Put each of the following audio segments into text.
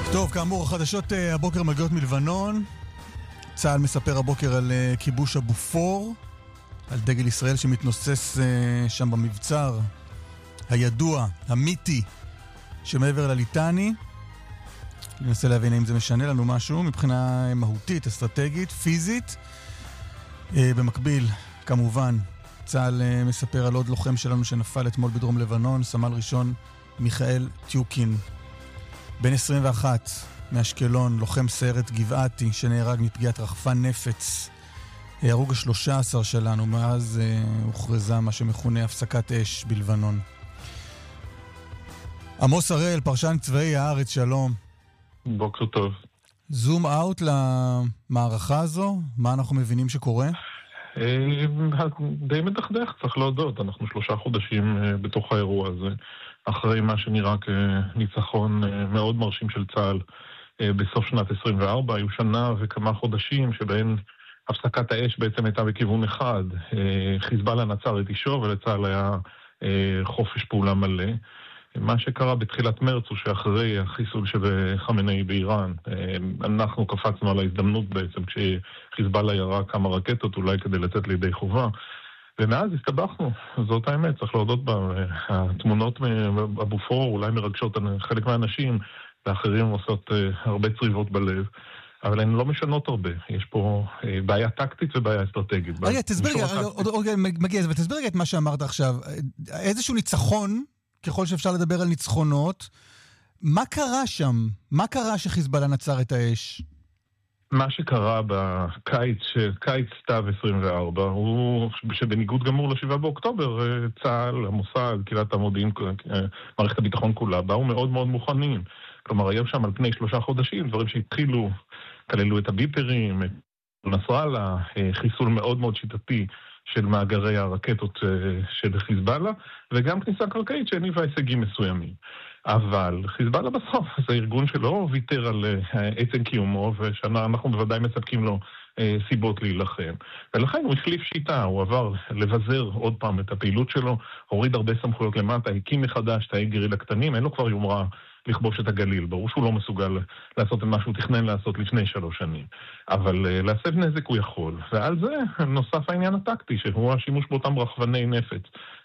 טוב, כאמור, החדשות הבוקר מגיעות מלבנון. צה"ל מספר הבוקר על כיבוש הבופור, על דגל ישראל שמתנוסס שם במבצר הידוע, המיתי, שמעבר לליטני. ננסה להבין אם זה משנה לנו משהו מבחינה מהותית, אסטרטגית, פיזית. במקביל, כמובן, צה"ל מספר על עוד לוחם שלנו שנפל אתמול בדרום לבנון, סמל ראשון מיכאל טיוקין, בן 21 מאשקלון, לוחם סיירת גבעתי שנהרג מפגיעת רחפן נפץ. הרוג ה-13 שלנו מאז הוכרזה מה שמכונה הפסקת אש בלבנון. עמוס הראל, פרשן צבאי הארץ, שלום. בוקר טוב. זום אאוט למערכה הזו, מה אנחנו מבינים שקורה? די מדכדך, צריך להודות. אנחנו 3 חודשים בתוך האירוע הזה, אחרי מה שנראה כניצחון מאוד מרשים של צה"ל בסוף שנת 24. היו שנה וכמה חודשים שבהן הפסקת האש בעצם הייתה בכיוון אחד. חיזבאללה נצר את אישו ולצה"ל היה חופש פעולה מלא. מה שקרה בתחילת מרץ הוא שאחרי החיסול של חמינאי באיראן, אנחנו קפצנו על ההזדמנות בעצם כשחיזבאללה ירה כמה רקטות אולי כדי לצאת לידי חובה, ומאז הסתבכנו, זאת האמת, צריך להודות בה. התמונות מהבופור אולי מרגשות חלק מהאנשים, ואחרים עושות הרבה צריבות בלב, אבל הן לא משנות הרבה. יש פה בעיה טקטית ובעיה אסטרטגית. רגע, תסביר רגע את מה שאמרת עכשיו. איזשהו ניצחון, ככל שאפשר לדבר על ניצחונות, מה קרה שם? מה קרה שחיזבאללה נצר את האש? מה שקרה בקיץ, קיץ סתיו 24, הוא שבניגוד גמור ל7 באוקטובר, צה"ל, המוסד, קהילת המודיעין, מערכת הביטחון כולה, באו מאוד מאוד מוכנים. כלומר, היו שם על פני 3 חודשים, דברים שהתחילו, כללו את הביפרים, את נסראללה, חיסול מאוד מאוד שיטתי של מאגרי הרקטות של חיזבאללה, וגם כניסה קרקעית שהניבה הישגים מסוימים. אבל חיזבאללה בסוף זה ארגון שלא ויתר על עצם קיומו, ושאנחנו בוודאי מספקים לו סיבות להילחם. ולכן הוא החליף שיטה, הוא עבר לבזר עוד פעם את הפעילות שלו, הוריד הרבה סמכויות למטה, הקים מחדש תאי גרילה קטנים, אין לו כבר יומרה לכבוש את הגליל. ברור שהוא לא מסוגל לעשות את מה שהוא תכנן לעשות לפני 3 שנים. אבל להסב נזק הוא יכול. ועל זה נוסף העניין הטקטי, שהוא השימוש באותם רחפני נפץ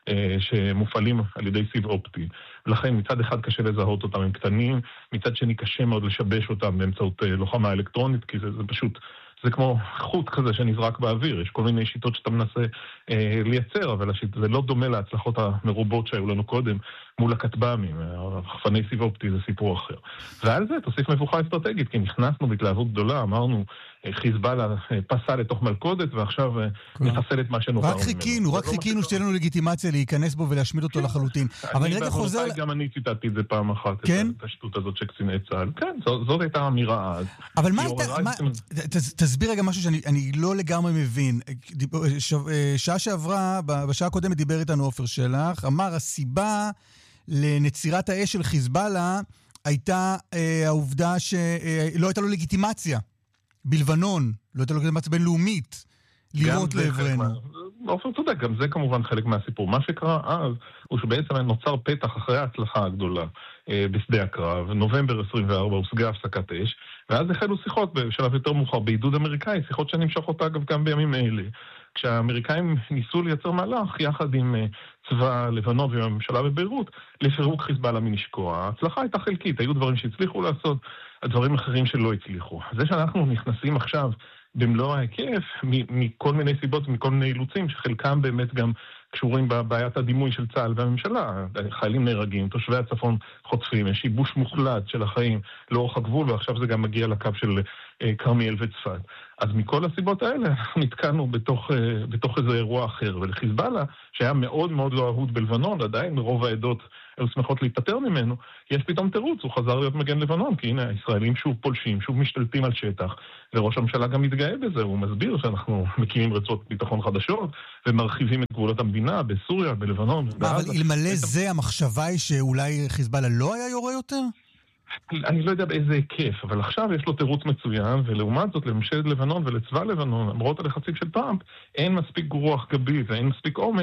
שמופעלים על ידי סיב אופטי. ולכן מצד אחד קשה לזהות אותם, הם קטנים, מצד שני קשה מאוד לשבש אותם באמצעות לוחמה אלקטרונית, כי זה פשוט, זה כמו חוט כזה שנזרק באוויר. יש כל מיני שיטות שאתה מנסה לייצר, אבל זה לא דומה להצלחות המרובות שהיו לנו קודם מול הכטב"מים. הרחפני סיב אופטי זה סיפור אחר. ועל זה תוסיף מבוכה אסטרטגית, כי נכנסנו בהתלהבות גדולה, אמרנו, חיזבאללה פסה לתוך מלכודת, ועכשיו נחסל את מה שנוכל. רק חיכינו שתהיה לנו לגיטימציה להיכנס בו ולהשמיד אותו לחלוטין. אבל אני רגע חוזר... גם אני ציטטתי את זה פעם אחת, את השטות הזאת של קציני צה"ל. כן, זאת הייתה האמירה אז. אבל מה הייתה... תסביר רגע משהו שאני לא לגמרי מבין. שעה שעברה, בשעה הקודמת דיבר איתנו עופר שלח, אמר הסיבה לנצירת האש של חיזבאללה הייתה העובדה שלא הייתה לו לגיטימציה בלבנון, לא הייתה לו לגיטימציה בינלאומית לראות לעברנו. עופר צודק, גם זה כמובן חלק מהסיפור. מה שקרה אז הוא שבעצם נוצר פתח אחרי ההצלחה הגדולה בשדה הקרב, נובמבר 24 הושגה הפסקת אש, ואז החלו שיחות בשלב יותר מאוחר בעידוד אמריקאי, שיחות שנמשך אותה אגב גם בימים אלה, כשהאמריקאים ניסו לייצר מהלך יחד עם צבא לבנון והממשלה בביירות לפירוק חיזבאללה מנשקו. ההצלחה הייתה חלקית, היו דברים שהצליחו לעשות, הדברים אחרים שלא הצליחו. זה שאנחנו נכנסים עכשיו במלוא ההיקף, מכל מיני סיבות, מכל מיני אילוצים, שחלקם באמת גם קשורים בבעיית הדימוי של צה"ל והממשלה. חיילים נהרגים, תושבי הצפון חוטפים, יש שיבוש מוחלט של החיים לאורך הגבול, ועכשיו זה גם מגיע לקו של כרמיאל וצפת. אז מכל הסיבות האלה נתקענו בתוך איזה אירוע אחר, ולחיזבאללה, שהיה מאוד מאוד לא אהוד בלבנון, עדיין רוב העדות היו שמחות להיפטר ממנו, יש פתאום תירוץ, הוא חזר להיות מגן לבנון, כי הנה, הישראלים שוב פולשים, שוב משתלטים על שטח, וראש הממשלה גם מתגאה בזה, הוא מסביר שאנחנו מקימים רצועות ביטחון חדשות, ומרחיבים את גבולות המדינה בסוריה, בלבנון. אבל אלמלא זה המחשבה היא שאולי חיזבאללה לא היה יורה יותר? אני לא יודע באיזה היקף, אבל עכשיו יש לו תירוץ מצוין, ולעומת זאת לממשלת לבנון ולצבא לבנון, למרות הלחצים של טראמפ, אין מספיק רוח גבית ואין מספיק אומץ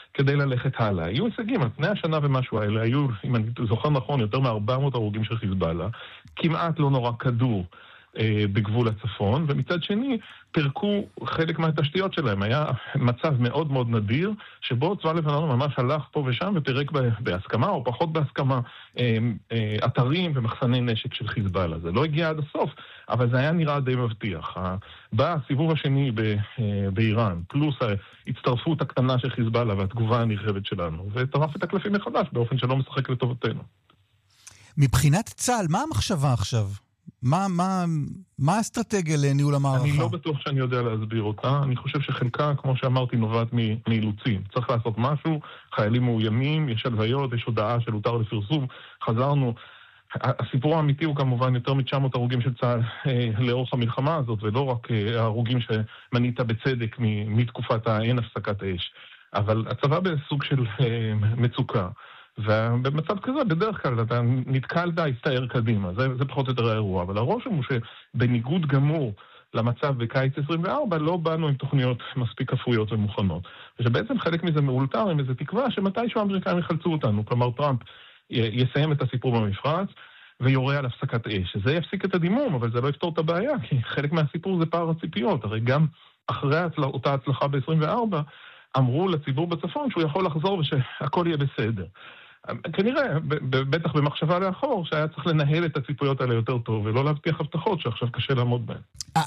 כדי ללכת הלאה. היו הישגים, על פני השנה ומשהו האלה, היו, אם אני זוכר נכון, יותר מ-400 הרוגים של חיזבאללה, כמעט לא נורא כדור בגבול הצפון, ומצד שני פרקו חלק מהתשתיות שלהם. היה מצב מאוד מאוד נדיר, שבו צבא לבנון ממש הלך פה ושם ופירק בהסכמה או פחות בהסכמה אתרים ומחסני נשק של חיזבאללה. זה לא הגיע עד הסוף, אבל זה היה נראה די מבטיח. בא הסיבוב השני באיראן, פלוס ההצטרפות הקטנה של חיזבאללה והתגובה הנרחבת שלנו, וטרף את הקלפים מחדש באופן שלא משחק לטובתנו. מבחינת צה"ל, מה המחשבה עכשיו? מה האסטרטגיה לניהול המערכה? אני לא בטוח שאני יודע להסביר אותה. אני חושב שחלקה, כמו שאמרתי, נובעת מאילוצים. צריך לעשות משהו, חיילים מאוימים, יש הלוויות, יש הודעה של הותר לפרסום. חזרנו. הסיפור האמיתי הוא כמובן יותר מ-900 הרוגים של צה"ל לאורך המלחמה הזאת, ולא רק הרוגים שמנית בצדק מתקופת האין הפסקת האש. אבל הצבא בסוג של מצוקה. ובמצב כזה, בדרך כלל, אתה נתקל די הסתער קדימה. זה פחות או יותר האירוע. אבל הרושם הוא שבניגוד גמור למצב בקיץ 24, לא באנו עם תוכניות מספיק אפויות ומוכנות. ושבעצם חלק מזה מאולתר עם איזו תקווה שמתישהו האמריקאים יחלצו אותנו. כלומר, טראמפ יסיים את הסיפור במפרץ ויורה על הפסקת אש. זה יפסיק את הדימום, אבל זה לא יפתור את הבעיה, כי חלק מהסיפור זה פער הציפיות. הרי גם אחרי אותה הצלחה ב-24, אמרו לציבור בצפון שהוא יכול לחזור ושהכל יהיה בסדר. כנראה, בטח במחשבה לאחור, שהיה צריך לנהל את הציפויות האלה יותר טוב, ולא להבטיח הבטחות שעכשיו קשה לעמוד בהן.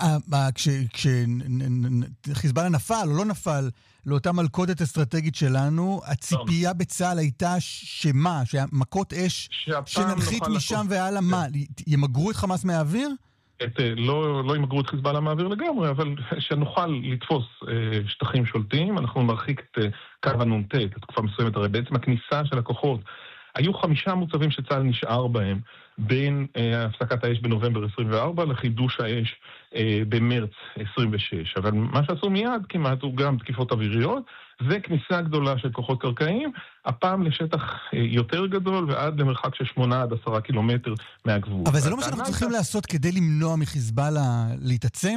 כשחיזבאללה נפל או לא נפל לאותה מלכודת אסטרטגית שלנו, הציפייה בצה"ל הייתה שמה? שהמכות אש שננחית משם והלאה, מה? ימגרו את חמאס מהאוויר? לא ימגרו את חיזבאללה מהאוויר לגמרי, אבל שנוכל לתפוס שטחים שולטים, אנחנו נרחיק את קו הנ"ט, את תקופה מסוימת, הרי בעצם הכניסה של הכוחות, היו 5 מוצבים שצה"ל נשאר בהם, בין הפסקת האש בנובמבר 24 לחידוש האש במרץ 26. אבל מה שעשו מיד כמעט הוא גם תקיפות אוויריות, וכניסה גדולה של כוחות קרקעיים, הפעם לשטח יותר גדול ועד למרחק של 8 עד 10 קילומטר מהגבול. אבל זה לא מה שאנחנו צריכים לעשות כדי למנוע מחיזבאללה להתעצם?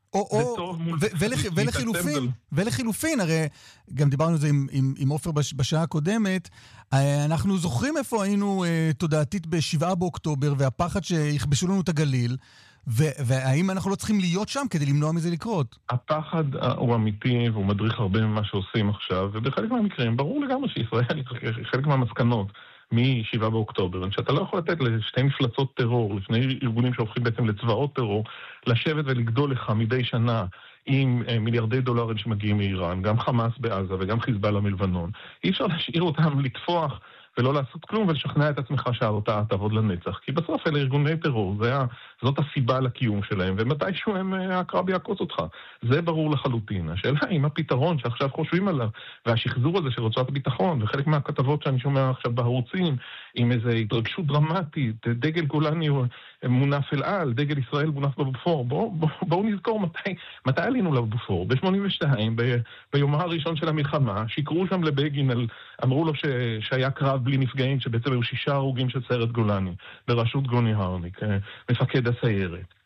ולחילופין, הרי גם דיברנו על זה עם עופר בשעה הקודמת, אנחנו זוכרים איפה היינו תודעתית ב7 באוקטובר, והפחד שיכבשו לנו את הגליל, והאם אנחנו לא צריכים להיות שם כדי למנוע מזה לקרות? הפחד הוא אמיתי, והוא מדריך הרבה ממה שעושים עכשיו, ובחלק מהמקרים ברור לגמרי שישראל, חלק מהמסקנות מ7 באוקטובר, שאתה לא יכול לתת לשתי מפלצות טרור, לפני ארגונים שהופכים בעצם לצבאות טרור, לשבת ולגדול לך מדי שנה עם מיליארדי דולרים שמגיעים מאיראן, גם חמאס בעזה וגם חיזבאללה מלבנון. אי אפשר להשאיר אותם לטפוח ולא לעשות כלום ולשכנע את עצמך שההרתעה תעבוד לנצח. כי בסוף אלה ארגוני טרור, זאת הסיבה לקיום שלהם, ומתישהו הקרב יעקוץ אותך. זה ברור לחלוטין. השאלה אם הפתרון שעכשיו חושבים עליו, והשחזור הזה של רצועת הביטחון, וחלק מהכתבות שאני שומע עכשיו בערוצים, עם איזו התרגשות דרמטית, דגל גולני מונף אל על, דגל ישראל מונף בבופור. בואו נזכור מתי עלינו לבופור. ב-82, ביומה הראשון של המלחמה, שיקרו שם לבגין, אמרו לו שהיה קרב בלי נפגעים, שבעצם היו 6 הרוגים של סיירת גולני, בראשות גוני הרניק, מפקד הסיירת.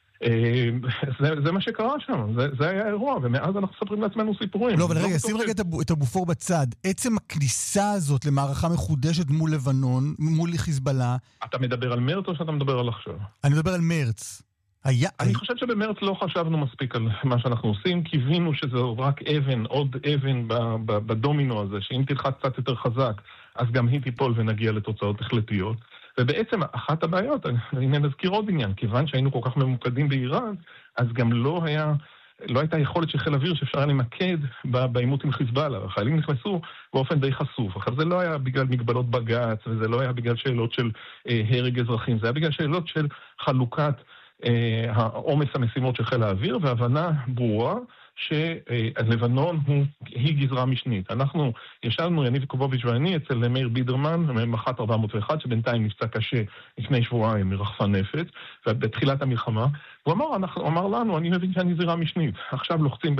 זה מה שקרה שם, זה היה האירוע, ומאז אנחנו מספרים לעצמנו סיפורים. לא, אבל רגע, שים רגע את הבופור בצד. עצם הכניסה הזאת למערכה מחודשת מול לבנון, מול חיזבאללה... אתה מדבר על מרץ או שאתה מדבר על עכשיו? אני מדבר על מרץ. אני חושב שבמרץ לא חשבנו מספיק על מה שאנחנו עושים, קיווינו שזה רק אבן, עוד אבן בדומינו הזה, שאם תלחץ קצת יותר חזק, אז גם היא תיפול ונגיע לתוצאות החלטיות. ובעצם אחת הבעיות, אני נזכיר עוד עניין, כיוון שהיינו כל כך ממוקדים באיראן, אז גם לא הייתה יכולת של חיל אוויר שאפשר למקד בעימות עם חיזבאללה. החיילים נכנסו באופן די חשוף. עכשיו זה לא היה בגלל מגבלות בג"ץ, וזה לא היה בגלל שאלות של הרג אזרחים, זה היה בגלל שאלות של חלוקת העומס המשימות של חיל האוויר, והבנה ברורה שלבנון היא גזרה משנית. אנחנו ישבנו, יניב קובוביץ' ואני, אצל מאיר בידרמן, מח"ט 401, שבינתיים נפצע קשה לפני שבועיים מרחפן נפץ, ובתחילת המלחמה, הוא אמר לנו, אני מבין שאני זירה משנית. עכשיו לוחצים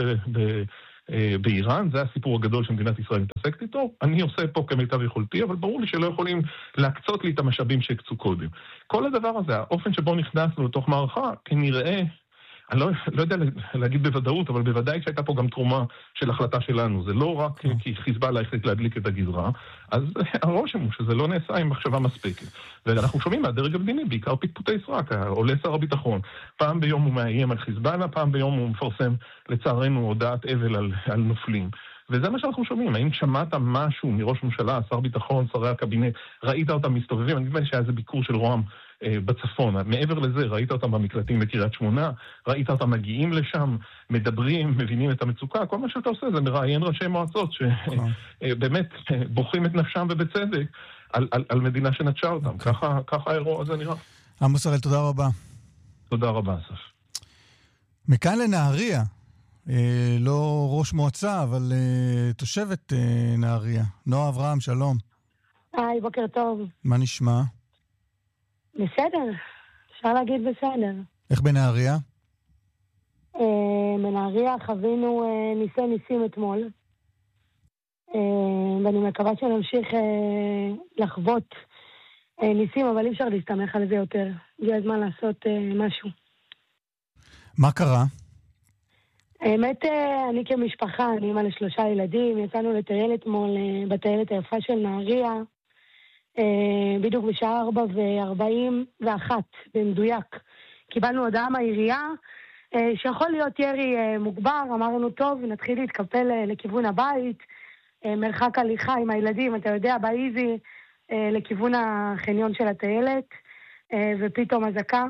באיראן, זה הסיפור הגדול שמדינת ישראל מתעסקת איתו, אני עושה פה כמיטב יכולתי, אבל ברור לי שלא יכולים להקצות לי את המשאבים שהקצו קודם. כל הדבר הזה, האופן שבו נכנסנו לתוך מערכה, כנראה אני לא יודע להגיד בוודאות, אבל בוודאי שהייתה פה גם תרומה של החלטה שלנו. זה לא רק כי חיזבאללה החליט להדליק את הגזרה, אז הרושם הוא שזה לא נעשה עם מחשבה מספקת. ואנחנו שומעים מהדרג המדיני, בעיקר פטפוטי סרק, עולה שר הביטחון. פעם ביום הוא מאיים על חיזבאללה, פעם ביום הוא מפרסם לצערנו הודעת אבל על נופלים. וזה מה שאנחנו שומעים. האם שמעת משהו מראש ממשלה, שר ביטחון, שרי הקבינט, ראית אותם מסתובבים? אני חושב שהיה זה ביקור של רוה"מ בצפון. מעבר לזה, ראית אותם במקלטים בקריית שמונה, ראית אותם מגיעים לשם, מדברים, מבינים את המצוקה. כל מה שאתה עושה זה מראיין ראשי מועצות שבאמת בוכים את נפשם ובצדק על מדינה שנטשה אותם. ככה האירוע הזה נראה. עמוס הראל, תודה רבה. תודה רבה, אסף. מכאן לנהריה. לא ראש מועצה, אבל תושבת נהריה. נועה אברהם, שלום. היי, בוקר טוב. מה נשמע? בסדר, אפשר להגיד בסדר. איך בנהריה? בנהריה חווינו ניסים אתמול, ואני מקווה שנמשיך לחוות ניסים, אבל אי אפשר להסתמך על זה יותר. הגיע הזמן לעשות משהו. מה קרה? האמת, אני כמשפחה, אני אמא ל3 ילדים, יצאנו לטייל אתמול בטיילת היפה של נהריה, בדיוק בשעה 4:41 במדויק. קיבלנו הודעה מהעירייה שיכול להיות ירי מוגבר, אמרנו טוב, נתחיל להתקפל לכיוון הבית, מרחק הליכה עם הילדים, אתה יודע, באיזי, לכיוון החניון של הטיילת, ופתאום אזעקה.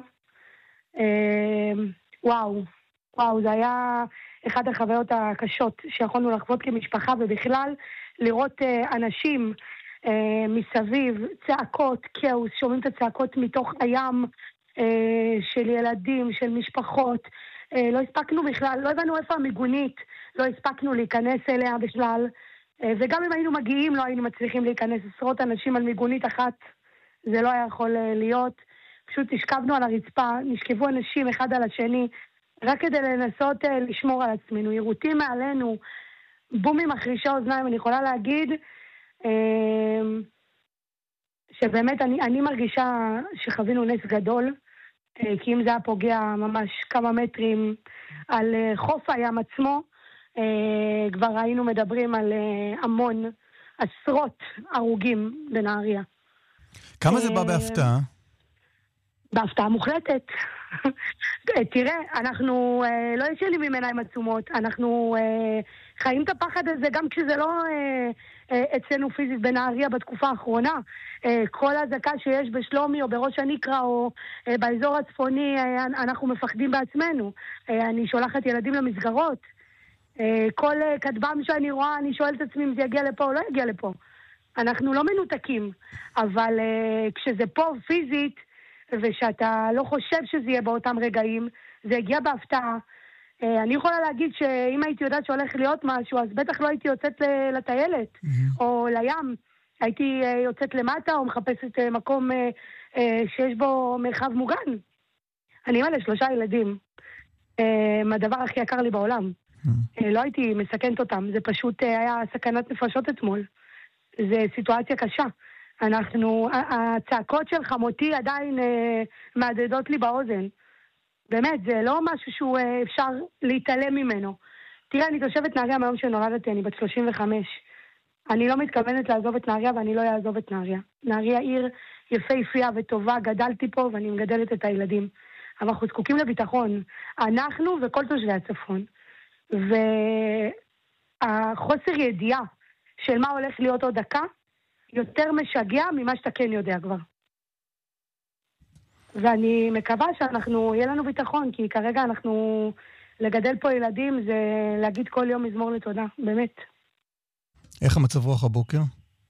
וואו, זה היה אחד החוויות הקשות שיכולנו לחוות כמשפחה, ובכלל לראות אנשים מסביב, צעקות, כאוס, שומעים את הצעקות מתוך הים של ילדים, של משפחות. לא הספקנו בכלל, לא הבנו איפה המיגונית, לא הספקנו להיכנס אליה בכלל, וגם אם היינו מגיעים לא היינו מצליחים להיכנס. עשרות אנשים על מיגונית אחת, זה לא היה יכול להיות. פשוט השכבנו על הרצפה, נשכבו אנשים אחד על השני, רק כדי לנסות לשמור על עצמנו. עירותים מעלינו, בומים מחרישי אוזניים. אני יכולה להגיד שבאמת אני מרגישה שחווינו נס גדול, כי אם זה היה פוגע ממש כמה מטרים על חוף הים עצמו, כבר היינו מדברים על המון, עשרות הרוגים בנהריה. כמה זה בא בהפתעה? בהפתעה מוחלטת. תראה, אנחנו לא ישנים עם עיניים עצומות, אנחנו חיים את הפחד הזה גם כשזה לא אצלנו פיזית בנהריה בתקופה האחרונה. כל הזעקה שיש בשלומי או בראש הנקרה או באזור הצפוני, אנחנו מפחדים בעצמנו. אני שולחת ילדים למסגרות. כל כתבם שאני רואה, אני שואלת עצמי אם זה יגיע לפה או לא יגיע לפה. אנחנו לא מנותקים, אבל כשזה פה פיזית, ושאתה לא חושב שזה יהיה באותם רגעים, זה הגיע בהפתעה. אני יכולה להגיד שאם הייתי יודעת שהולך להיות משהו, אז בטח לא הייתי יוצאת לטיילת, או לים. הייתי יוצאת למטה, או מחפשת מקום שיש בו מרחב מוגן. אני אמא ל3 ילדים. הדבר הכי יקר לי בעולם. לא הייתי מסכנת אותם, זה פשוט היה סכנת נפשות אתמול. זה סיטואציה קשה. הצעקות של חמותי עדיין מעדדות לי באוזן. באמת, זה לא משהו שהוא אפשר להתעלם ממנו. תראה, אני תושבת נהריה מהיום שנולדתי, אני בת 35. אני לא מתכוונת לעזוב את נהריה ואני לא אעזוב את נהריה. נהריה עיר יפהפייה וטובה, גדלתי פה ואני מגדלת את הילדים. אבל אנחנו זקוקים לביטחון. אנחנו וכל תושבי הצפון. והחוסר ידיעה של מה הולך להיות עוד דקה, יותר משגע ממה שאתה כן יודע כבר. ואני מקווה יהיה לנו ביטחון, כי כרגע לגדל פה ילדים זה להגיד כל יום מזמור לתודה, באמת. איך המצב רוח הבוקר?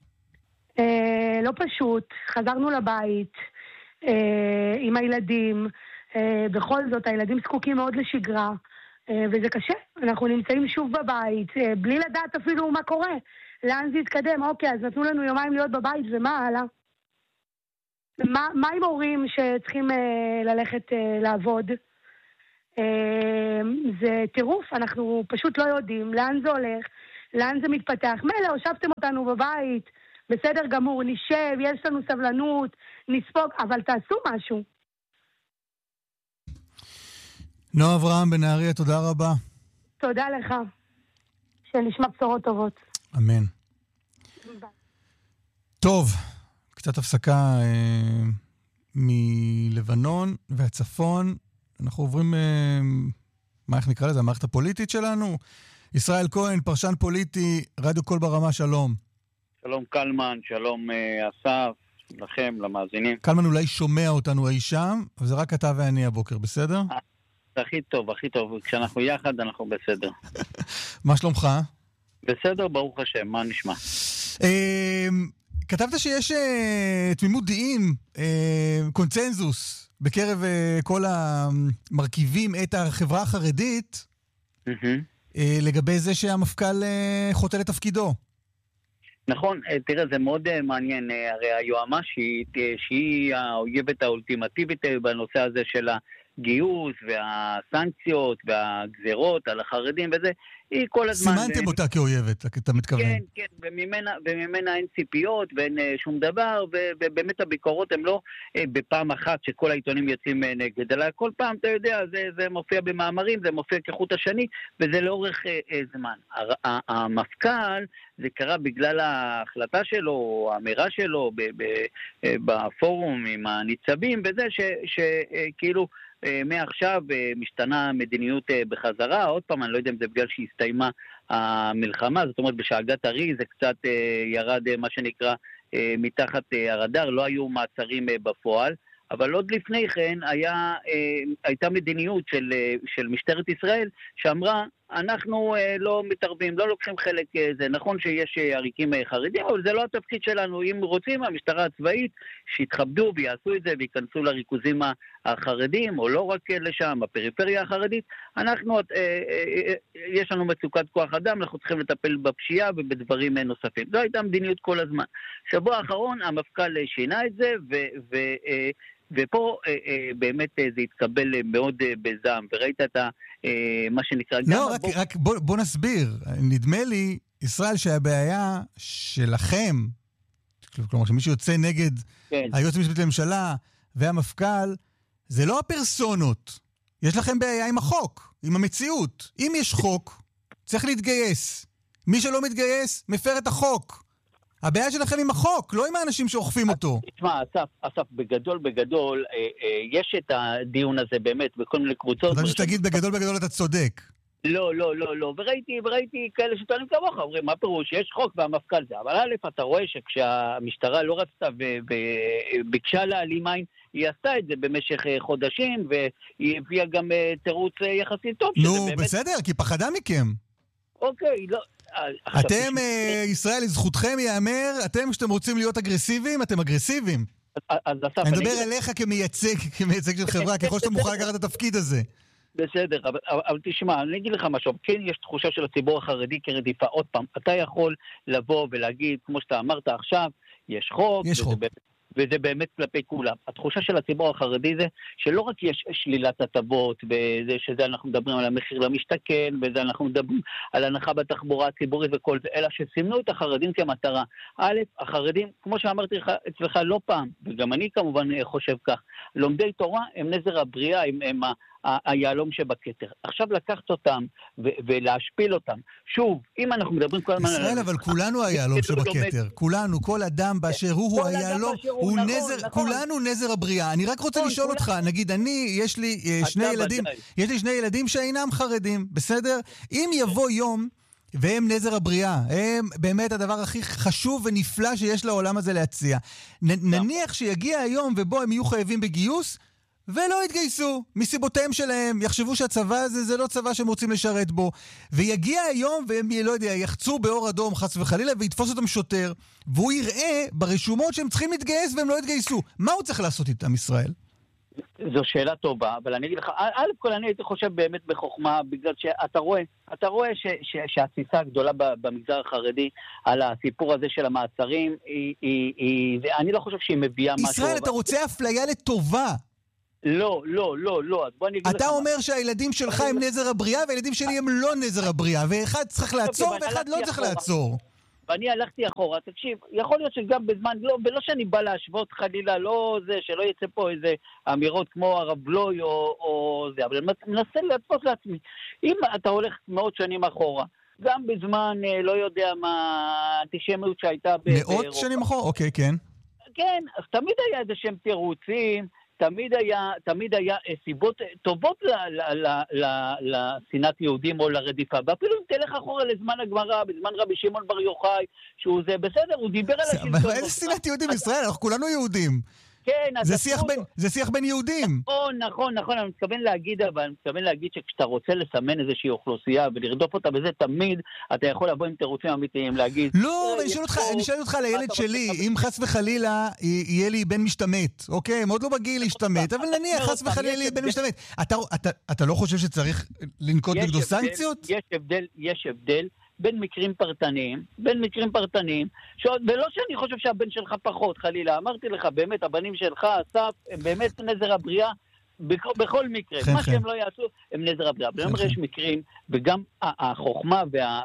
לא פשוט, חזרנו לבית עם הילדים, בכל זאת הילדים זקוקים מאוד לשגרה, וזה קשה, אנחנו נמצאים שוב בבית, בלי לדעת אפילו מה קורה. לאן זה יתקדם? אוקיי, אז נתנו לנו יומיים להיות בבית, ומה הלאה? מה עם הורים שצריכים ללכת לעבוד? זה טירוף, אנחנו פשוט לא יודעים לאן זה הולך, לאן זה מתפתח. מילא, הושבתם אותנו בבית, בסדר גמור, נשב, יש לנו סבלנות, נספוג, אבל תעשו משהו. נועה אברהם בנהריה, תודה רבה. תודה לך. שנשמע בשורות טובות. אמן. טוב, קצת הפסקה מלבנון והצפון. אנחנו עוברים, איך נקרא לזה, המערכת הפוליטית שלנו. ישראל כהן, פרשן פוליטי, רדיו קול ברמה, שלום. שלום קלמן, שלום אסף, לכם, למאזינים. קלמן אולי שומע אותנו אי שם, אבל זה רק אתה ואני הבוקר, בסדר? הכי טוב, הכי טוב. כשאנחנו יחד, אנחנו בסדר. מה שלומך? בסדר, ברוך השם, מה נשמע? כתבת שיש תמימות דעים, קונצנזוס, בקרב כל המרכיבים את החברה החרדית, לגבי זה שהמפכ"ל חוטא לתפקידו. נכון, תראה, זה מאוד מעניין. הרי היועמ"שית, שהיא האויבת האולטימטיבית בנושא הזה של הגיוס והסנקציות והגזרות על החרדים וזה, היא כל הזמן... סימנתם אותה כאויבת, אתה מתכוון. כן, כן, וממנה אין ציפיות ואין שום דבר, ובאמת הביקורות הן לא בפעם אחת שכל העיתונים יוצאים נגד, אלא כל פעם, אתה יודע, זה מופיע במאמרים, זה מופיע כחוט השני, וזה לאורך זמן. המפכ"ל, זה קרה בגלל ההחלטה שלו, או האמירה שלו בפורום עם הניצבים, וזה שכאילו... מעכשיו משתנה מדיניות בחזרה, עוד פעם, אני לא יודע אם זה בגלל שהסתיימה המלחמה, זאת אומרת בשאגת הרי זה קצת ירד מה שנקרא מתחת הרדאר, לא היו מעצרים בפועל, אבל עוד לפני כן הייתה מדיניות של משטרת ישראל שאמרה, אנחנו לא מתערבים, לא לוקחים חלק, זה נכון שיש עריקים חרדים, אבל זה לא התפקיד שלנו. אם רוצים, המשטרה הצבאית שיתכבדו ויעשו את זה ויכנסו לריכוזים החרדים, או לא רק לשם, הפריפריה החרדית. אנחנו, יש לנו מצוקת כוח אדם, אנחנו צריכים לטפל בפשיעה ובדברים נוספים. זו הייתה מדיניות כל הזמן. שבוע האחרון המפכ"ל שינה את זה, ופה באמת זה התקבל מאוד בזעם, וראית את מה שנקרא... לא, רק בוא נסביר. נדמה לי, ישראל, שהבעיה שלכם, כלומר שמישהו יוצא נגד היועץ המשפטי לממשלה והמפכ"ל, זה לא הפרסונות. יש לכם בעיה עם החוק, עם המציאות. אם יש חוק, צריך להתגייס. מי שלא מתגייס, מפר את החוק. הבעיה שלכם עם החוק, לא עם האנשים שאוכפים אותו. תשמע, אסף, בגדול, יש את הדיון הזה באמת בכל מיני קבוצות. אתה שתגיד בגדול אתה צודק. לא, וראיתי כאלה שטוענים כמוך, אומרים, מה פירוש? יש חוק והמפכ"ל זה. אבל א', אתה רואה שכשהמשטרה לא רצתה וביקשה להעלים עין, היא עשתה את זה במשך חודשים, והיא הביאה גם תירוץ יחסית טוב. נו, בסדר, כי פחדה מכם. אוקיי, לא... אתם, ישראל, לזכותכם יאמר, אתם שאתם רוצים להיות אגרסיביים, אתם אגרסיביים. אני מדבר עליך כמייצג של חברה, ככל שאתה מוכן לקחת את התפקיד הזה. בסדר, אבל תשמע, אני אגיד לך משהו, כן יש תחושה של הציבור החרדי כרדיפה. עוד פעם, אתה יכול לבוא ולהגיד, כמו שאתה אמרת עכשיו, יש חוק, וזה באמת כלפי כולם. התחושה של הציבור החרדי זה שלא רק יש שלילת הטבות, שזה אנחנו מדברים על המחיר למשתכן, וזה אנחנו מדברים על הנחה בתחבורה הציבורית וכל זה, אלא שסימנו את החרדים כמטרה. א', החרדים, כמו שאמרתי לך אצלך לא פעם, וגם אני כמובן חושב כך, לומדי תורה הם נזר הבריאה, הם היעלום שבכתר. עכשיו לקחת אותם ולהשפיל אותם. שוב, אם אנחנו מדברים כל הזמן... ישראל, אבל כולנו היעלום שבכתר. כולנו, כל אדם באשר הוא היעלום, כולנו נזר הבריאה. אני רק רוצה לשאול אותך, נגיד, יש לי שני ילדים שאינם חרדים, בסדר? אם יבוא יום והם נזר הבריאה, הם באמת הדבר הכי חשוב ונפלא שיש לעולם הזה להציע. נניח שיגיע היום ובו הם יהיו חייבים בגיוס, ולא יתגייסו, מסיבותיהם שלהם, יחשבו שהצבא הזה זה לא צבא שהם רוצים לשרת בו, ויגיע היום והם, לא יודע, יחצו באור אדום חס וחלילה, ויתפוס אותם שוטר, והוא יראה ברשומות שהם צריכים להתגייס והם לא יתגייסו. מה הוא צריך לעשות איתם, ישראל? זו שאלה טובה, אבל אני אגיד לך, א' כל אני הייתי חושב באמת בחוכמה, בגלל שאתה רואה שהתסיסה הגדולה במגזר החרדי על הסיפור הזה של המעצרים, אני לא חושב שהיא מביאה משהו... ישראל, אתה רוצה אפליה לטובה. לא, אז בוא אני אגיד לך... אתה אומר שהילדים שלך הם נזר הבריאה, והילדים שלי הם לא נזר הבריאה, ואחד צריך לעצור ואחד לא צריך לעצור. ואני הלכתי אחורה, תקשיב, יכול להיות שגם בזמן, ולא שאני בא להשוות חלילה, לא זה, שלא יצא פה איזה אמירות כמו הרב בלוי או זה, אבל אני מנסה להצפות לעצמי. אם אתה הולך מאות שנים אחורה, גם בזמן, לא יודע מה, האנטישמיות שהייתה באירופה. מאות שנים אחורה? אוקיי, כן. כן, אז תמיד היה איזה שהם תירוצים, תמיד היה סיבות טובות לשנאת יהודים או לרדיפה. ואפילו אם תלך אחורה לזמן הגמרא, בזמן רבי שמעון בר יוחאי, שהוא זה בסדר, הוא דיבר על השלטון. איזה שנאת יהודים בישראל? אנחנו כולנו יהודים. כן, זה שיח בין יהודים. נכון, אני מתכוון להגיד שכשאתה רוצה לסמן איזושהי אוכלוסייה ולרדוף אותה בזה, תמיד אתה יכול לבוא עם תירוצים אמיתיים, להגיד... לא, אני שואל אותך על הילד שלי, אם חס וחלילה יהיה לי בן משתמט, אוקיי? מאוד לא בגיל להשתמט, אבל נניח חס וחלילה יהיה לי בן משתמט. אתה לא חושב שצריך לנקוט נגדו סנקציות? יש הבדל בין מקרים פרטניים, ולא שאני חושב שהבן שלך פחות, חלילה, אמרתי לך, באמת, הבנים שלך, אסף, הם באמת נזר הבריאה, בכל מקרה, מה שהם לא יעשו, הם נזר הבריאה. אבל יש מקרים, וגם החוכמה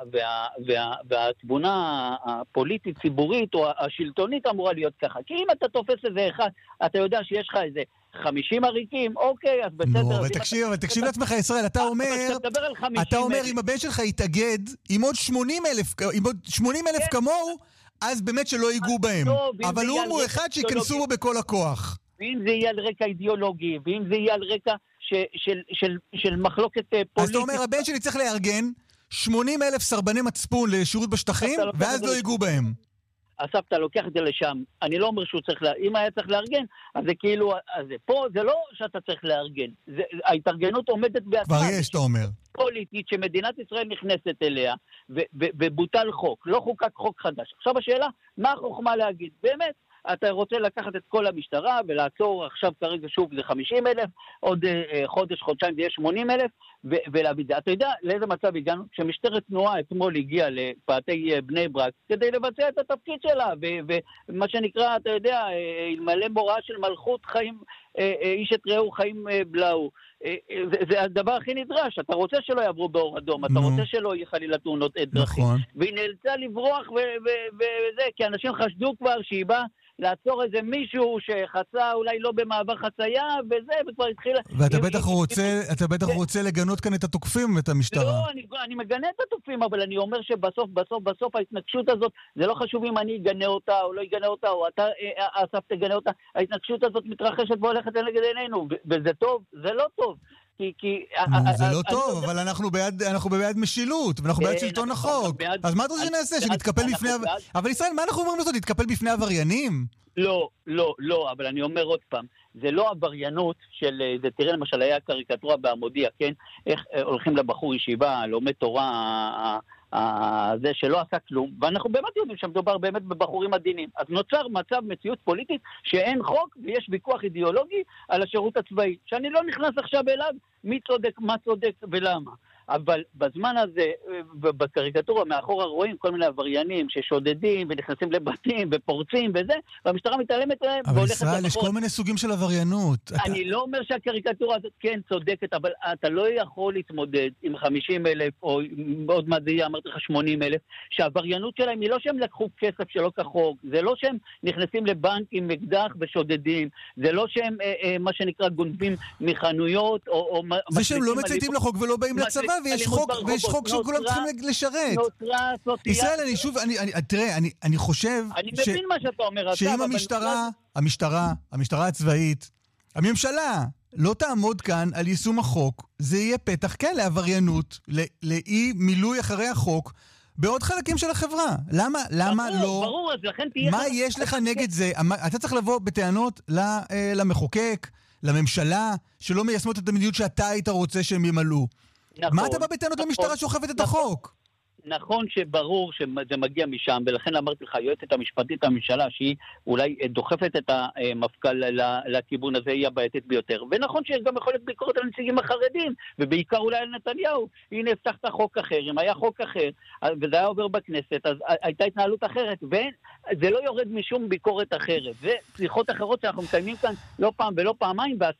והתבונה הפוליטית, ציבורית, או השלטונית אמורה להיות ככה. כי אם אתה תופס איזה אחד, אתה יודע שיש לך איזה 50 עריקים, אוקיי, אז בסדר. נו, אבל תקשיב לעצמך, ישראל, אתה אומר, אם הבן שלך יתאגד עם עוד 80,000 כמוהו, אז באמת שלא ייגעו בהם. אבל הוא אחד שיכנסו בו בכל הכוח. ואם זה יהיה על רקע אידיאולוגי, ואם זה יהיה על רקע של מחלוקת פוליטית. אז אתה אומר, הבן שלי צריך לארגן 80,000 סרבני מצפון לשירות בשטחים, ואז לא ייגעו בהם. אסף, אתה לוקח את זה לשם. אני לא אומר שהוא צריך, אם היה צריך לארגן, אז זה כאילו, אז פה זה לא שאתה צריך לארגן. ההתארגנות עומדת בעצמה. כבר יש, אתה אומר. פוליטית שמדינת ישראל נכנסת אליה, ובוטל חוק. לא חוקק חוק חדש. עכשיו השאלה, מה החוכמה להגיד? באמת, אתה רוצה לקחת את כל המשטרה ולעצור עכשיו כרגע שוב זה 50,000, עוד חודש, חודשיים זה יהיה 80,000, ולהביא זה. אתה יודע לאיזה מצב הגענו? כשמשטרת תנועה אתמול הגיעה לפאתי בני ברק, כדי לבצע את התפקיד שלה, ומה שנקרא, אתה יודע, מלא מוראה של מלכות חיים, איש את רעהו חיים בלעו. זה הדבר הכי נדרש, אתה רוצה שלא יעברו באור אדום, אתה רוצה שלא יהיה חלילה תאונות דרכים. והיא נאלצה לברוח וזה, כי אנשים חשדו כבר שהיא באה לעצור איזה מישהו שחצה אולי לא במעבר חציה וזה, וכבר התחילה... ואתה בטח רוצה לגנות כאן את התוקפים ואת המשטרה. לא, אני מגנה את התוקפים, אבל אני אומר שבסוף ההתנגשות הזאת, זה לא חשוב אם אני אגנה אותה או לא אגנה אותה, או אתה, אסף, תגנה אותה, ההתנגשות הזאת מתרחשת והולכת נגד עינינו, וזה טוב, זה לא טוב. זה לא טוב, אבל אנחנו בעד משילות, ואנחנו בעד שלטון החוק. אז מה אתה רוצה שנעשה? שנתקפל בפני... אבל ישראל, מה אנחנו אומרים לזאת? נתקפל בפני עבריינים? לא, אבל אני אומר עוד פעם, זה לא עבריינות של... תראה למשל, היה קריקטורה בעמודיה, כן? איך הולכים לבחור ישיבה, לומד תורה... זה שלא עשה כלום, ואנחנו באמת יודעים שמדובר באמת בבחורים עדינים. אז נוצר מציאות פוליטית שאין חוק ויש ויכוח אידיאולוגי על השירות הצבאי, שאני לא נכנס עכשיו אליו מי צודק, מה צודק ולמה. אבל בזמן הזה, בקריקטורה מאחורה רואים כל מיני עבריינים ששודדים ונכנסים לבתים ופורצים וזה, והמשטרה מתעלמת להם. אבל ישראל, יש כל מיני סוגים של עבריינות. אני לא אומר שהקריקטורה הזאת כן צודקת, אבל אתה לא יכול להתמודד עם 50,000 או עוד מה זה יהיה, אמרתי לך 80,000, שהעבריינות שלהם היא לא שהם לקחו כסף שלא כחוק, זה לא שהם נכנסים לבנק עם אקדח ושודדים, זה לא שהם מה שנקרא גונבים מחנויות או זה שהם לא מצייתים לחוק ולא באים לצבא, ויש חוק שכולם צריכים לשרת. ישראל, תראה, אני חושב... אני מבין מה שאתה אומר. שאם המשטרה הצבאית, הממשלה לא תעמוד כאן על יישום החוק, זה יהיה פתח כן לעבריינות, לאי מילוי אחרי החוק, בעוד חלקים של החברה. למה לא? ברור, אז לכן תהיה... מה יש לך נגד זה? אתה צריך לבוא בטענות למחוקק, לממשלה, שלא מיישמות את המדיניות שאתה היית רוצה שהם ימלאו. נכון, מה אתה בא בטענות למשטרה שאוכפת את החוק? נכון שברור שזה מגיע משם, ולכן אמרתי לך, היועצת המשפטית הממשלה, שהיא אולי דוחפת את המפכ"ל לכיוון הזה, היא הבעייתית ביותר. ונכון שיש גם יכולת ביקורת על הנציגים החרדים, ובעיקר אולי על נתניהו. הנה, הבטחת חוק אחר, אם היה חוק אחר, וזה היה עובר בכנסת, אז הייתה התנהלות אחרת, וזה לא יורד משום ביקורת אחרת. זה שיחות אחרות שאנחנו מקיימים כאן לא פעם ולא פעמיים, ואסף,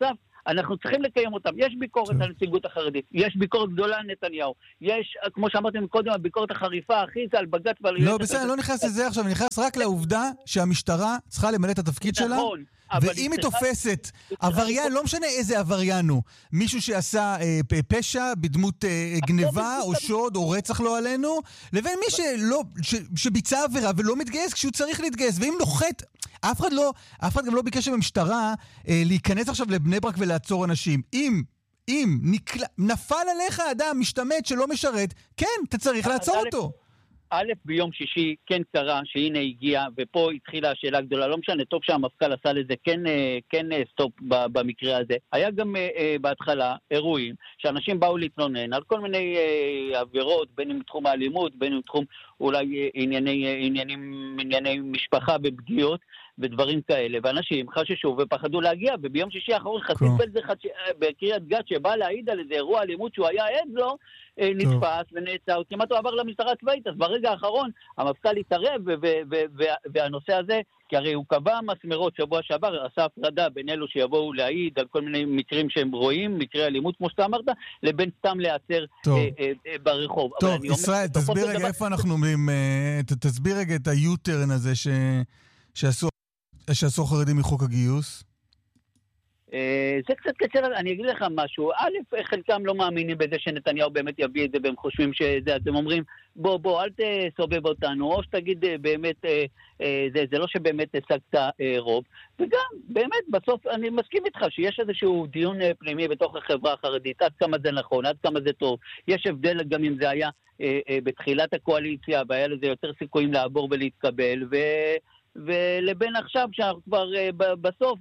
אנחנו צריכים לקיים אותם. יש ביקורת על נציגות החרדית, יש ביקורת גדולה על נתניהו, יש, כמו שאמרתם קודם, הביקורת החריפה, הכי זה על בג"ץ ועל... לא, בסדר, לא נכנס לזה עכשיו, אני נכנס רק לעובדה שהמשטרה צריכה למלא את התפקיד שלה, ואם היא תופסת עבריין, לא משנה איזה עבריין הוא, מישהו שעשה פשע בדמות גניבה או שוד או רצח לא עלינו, לבין מי שביצע עבירה ולא מתגייס כשהוא צריך להתגייס, ואם נוחת, אף אחד גם לא ביקש במשטרה להיכנס עכשיו לבני ברק ולעצור אנשים. אם נפל עליך אדם משתמט שלא משרת, כן, אתה צריך לעצור אותו. א', ביום שישי כן קרה שהנה הגיע, ופה התחילה השאלה הגדולה, לא משנה, טוב שהמפכ"ל עשה לזה, כן סטופ במקרה הזה. היה גם בהתחלה אירועים שאנשים באו להתלונן על כל מיני עבירות, בין אם תחום האלימות, בין אם תחום אולי ענייני משפחה בפגיעות, ודברים כאלה, ואנשים חששו ופחדו להגיע, וביום שישי האחרון חסיד בלזר בקריית גת שבא להעיד על איזה אירוע אלימות שהוא היה עד לו, נתפס ונעצר, כמעט הוא עבר למשטרה הצבאית, אז ברגע האחרון המפכ"ל התערב, והנושא הזה, כי הרי הוא קבע מסמרות שבוע שעבר, עשה הפרדה בין אלו שיבואו להעיד על כל מיני מקרים שהם רואים, מקרי אלימות כמו שאתה אמרת, לבין סתם להיעצר ברחוב. טוב, ישראל, תסביר רגע איפה אנחנו אומרים, תסביר רגע את היוטרן הזה שעשו חרדים מחוק הגיוס? זה קצת קצר, אני אגיד לך משהו. א', חלקם לא מאמינים בזה שנתניהו באמת יביא את זה, והם חושבים שזה, אתם אומרים, בוא, אל תסובב אותנו, או שתגיד באמת, זה לא שבאמת השגת רוב. וגם, באמת, בסוף אני מסכים איתך שיש איזשהו דיון פנימי בתוך החברה החרדית, עד כמה זה נכון, עד כמה זה טוב. יש הבדל גם אם זה היה בתחילת הקואליציה, והיה לזה יותר סיכויים לעבור ולהתקבל, ולבין עכשיו שאנחנו כבר בסוף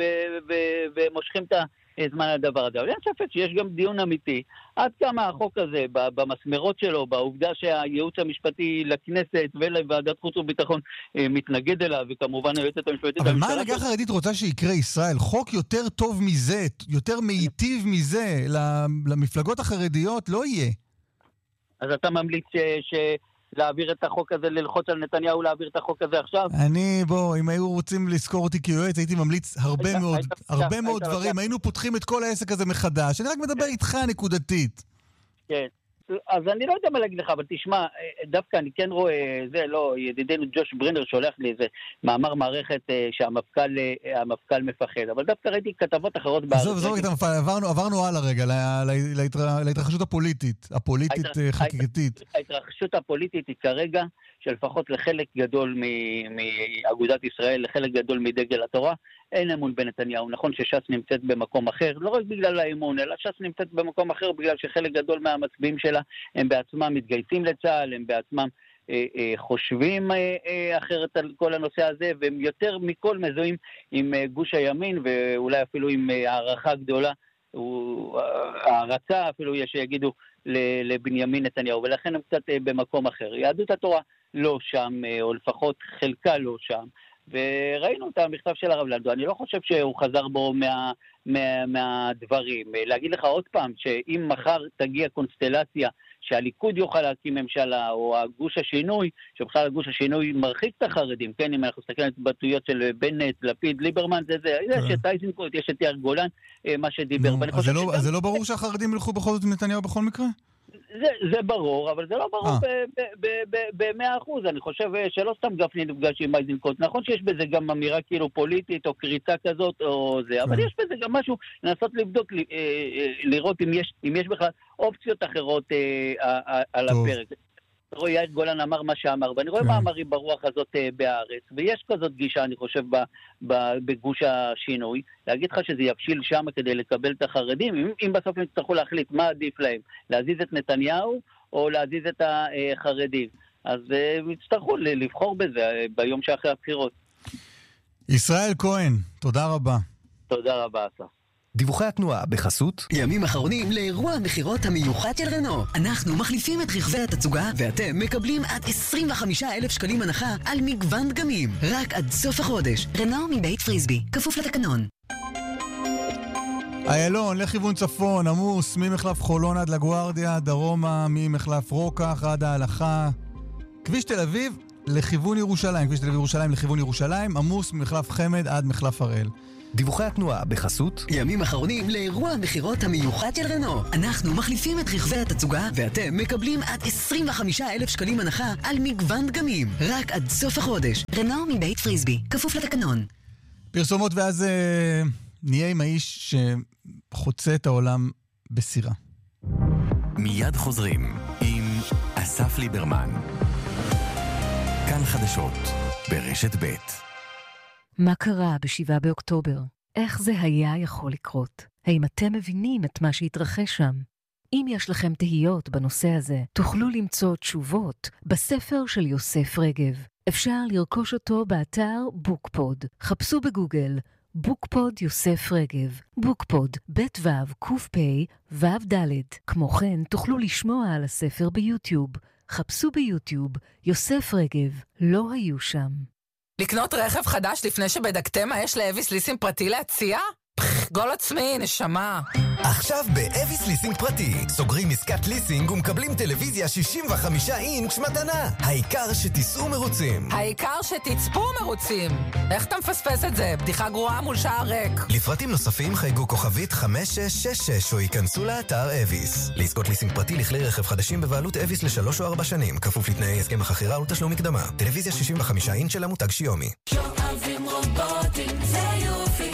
ומושכים את הזמן לדבר הזה. אבל אין ספק שיש גם דיון אמיתי עד כמה החוק הזה במסמרות שלו, בעובדה שהייעוץ המשפטי לכנסת ולוועדת חוץ וביטחון מתנגד אליו, וכמובן היועצת המשפטית... אבל מה ההנהגה החרדית רוצה שיקרה, ישראל? חוק יותר טוב מזה, יותר מיטיב מזה למפלגות החרדיות לא יהיה. אז אתה ממליץ להעביר את החוק הזה, ללחוץ על נתניהו להעביר את החוק הזה עכשיו? אם היו רוצים לזכור אותי כיועץ, הייתי ממליץ הרבה מאוד דברים. היינו פותחים את כל העסק הזה מחדש. אני רק מדבר איתך נקודתית. כן. אז אני לא יודע מה להגיד לך, אבל תשמע, דווקא אני כן רואה, זה לא, ידידנו ג'וש ברינר שולח לי איזה מאמר מערכת שהמפכ"ל מפחד, אבל דווקא ראיתי כתבות אחרות בארץ. זו, עברנו הלאה רגע, להתרחשות הפוליטית חקיקתית. ההתרחשות הפוליטית היא כרגע, שלפחות לחלק גדול מאגודת ישראל, לחלק גדול מדגל התורה, אין אמון בנתניהו. נכון שש"ס נמצאת במקום אחר, לא רק בגלל האמון, אלא ש"ס נמצאת במקום אחר בגלל שחלק גדול מהמצביעים שלה הם בעצמם מתגייסים לצה"ל, הם בעצמם חושבים אחרת על כל הנושא הזה, והם יותר מכל מזוהים עם גוש הימין, ואולי אפילו עם הערכה גדולה, הערצה אפילו יש שיגידו לבנימין נתניהו, ולכן הם קצת במקום אחר. יהדות התורה לא שם, או לפחות חלקה לא שם, וראינו את המכתב של הרב לנדו. אני לא חושב שהוא חזר בו מהדברים. להגיד לך עוד פעם, שאם מחר תגיע קונסטלציה שהליכוד יוכל להקים ממשלה, או הגוש השינוי, שבכלל הגוש השינוי מרחיק את החרדים, כן, אם אנחנו מסתכלים על התבטאויות של בנט, לפיד, ליברמן, יש את אייזנקוט, יש את יאיר גולן, מה שדיבר. אז זה לא ברור שהחרדים ילכו בכל זאת עם נתניהו בכל מקרה? זה ברור, אבל זה לא ברור ב-100%. אני חושב שלא סתם גפני נפגש עם אייזנקוט. נכון שיש בזה גם אמירה כאילו פוליטית או קריצה כזאת או זה, אבל יש בזה גם משהו לנסות לבדוק, לראות אם יש בכלל אופציות אחרות על הפרק. יאיר גולן אמר מה שאמר, ואני רואה מאמרים ברוח הזאת בארץ, ויש כזאת גישה, אני חושב, בגוש השינוי, להגיד לך שזה יבשיל שם כדי לקבל את החרדים, אם בסוף הם יצטרכו להחליט מה עדיף להם, להזיז את נתניהו או להזיז את החרדים, אז הם יצטרכו לבחור בזה ביום שאחרי הבחירות. ישראל כהן, תודה רבה. תודה רבה, אסף. דיווחי התנועה בחסות ימים אחרונים לאירוע המחירות המיוחד של רנו. אנחנו מחליפים את רכבי התצוגה ואתם מקבלים עד 25,000 שקלים הנחה על מגוון דגמים רק עד סוף החודש. רנו מבית פריסבי, כפוף לתקנון. איילון לכיוון צפון עמוס ממחלף חולון עד לגוארדיה, דרומה ממחלף רוקח עד ההלכה. כביש תל אביב לכיוון ירושלים, כביש תל אביב ירושלים לכיוון ירושלים עמוס ממחלף חמד עד מחלף הראל. דיווחי התנועה בחסות ימים אחרונים לאירוע המחירות המיוחד של רנו. אנחנו מחליפים את רכבי התצוגה ואתם מקבלים עד 25,000 שקלים הנחה על מגוון דגמים. רק עד סוף החודש. רנו מבית פריסבי, כפוף לתקנון. פרסומות ואז נהיה עם האיש שחוצה את העולם בסירה. מיד חוזרים עם אסף ליברמן. כאן חדשות ברשת ב'. מה קרה ב7 באוקטובר? איך זה היה יכול לקרות? האם אתם מבינים את מה שהתרחש שם? אם יש לכם תהיות בנושא הזה, תוכלו למצוא תשובות בספר של יוסף רגב. אפשר לרכוש אותו באתר בוקפוד. חפשו בגוגל בוקפוד יוסף רגב. בוקפוד, בית וו, קוף פי, וו דלת. כמו כן, תוכלו לשמוע על הספר ביוטיוב. חפשו ביוטיוב יוסף רגב. לא היו שם. לקנות רכב חדש לפני שבדקתם מה יש לאביס ליסינג פרטי להציע? גול עצמי, נשמה. עכשיו באביס ליסינג פרטי סוגרים עסקת ליסינג ומקבלים טלוויזיה 65 אינץ' מתנה. העיקר שתיסעו מרוצים. העיקר שתצפו מרוצים. איך אתה מפספס את זה? בדיחה גרועה מול שער ריק. לפרטים נוספים חייגו כוכבית 5666 או ייכנסו לאתר אביס. לעסקות ליסינג פרטי לכלי רכב חדשים בבעלות אביס ל3 או 4 שנים, כפוף לתנאי הסכם החכירה ותשלום מקדמה. טלוויזיה 65 אינץ' של המותג שיומי. שואבים רובוטים, זה יופי.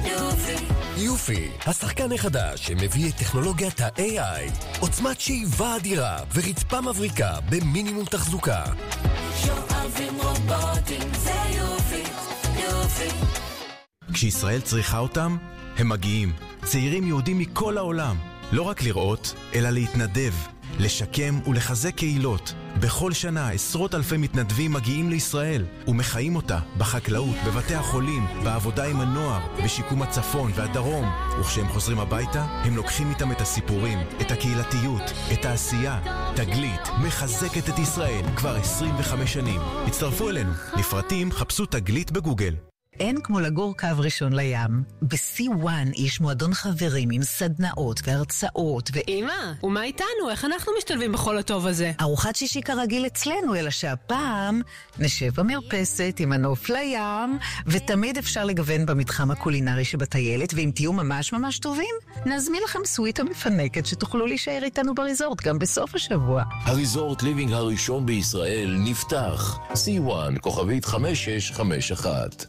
יופי, השחקן החדש שמביא את טכנולוגיית ה-AI, עוצמת שאיבה אדירה ורצפה מבריקה במינימום תחזוקה. שואבים רובוטים, זה יופי, יופי. כשישראל צריכה אותם, הם מגיעים. צעירים יהודים מכל העולם. לא רק לראות, אלא להתנדב, לשקם ולחזק קהילות. בכל שנה עשרות אלפי מתנדבים מגיעים לישראל ומחיים אותה בחקלאות, בבתי החולים, בעבודה עם הנוער, בשיקום הצפון והדרום. וכשהם חוזרים הביתה, הם לוקחים איתם את הסיפורים, את הקהילתיות, את העשייה. תגלית מחזקת את ישראל כבר 25 שנים. הצטרפו אלינו. לפרטים חפשו תגלית בגוגל. אין כמו לגור קו ראשון לים. ב-C1 יש מועדון חברים עם סדנאות והרצאות אמא, ומה איתנו? איך אנחנו משתלבים בכל הטוב הזה? ארוחת שישי כרגיל אצלנו, אלא שהפעם נשב במרפסת עם הנוף לים, ותמיד אפשר לגוון במתחם הקולינרי שבטיילת, ואם תהיו ממש ממש טובים, נזמין לכם סוויטה מפנקת שתוכלו להישאר איתנו בריזורט גם בסוף השבוע. הריזורט ליבינג הראשון בישראל נפתח. C1 כוכבית 5651.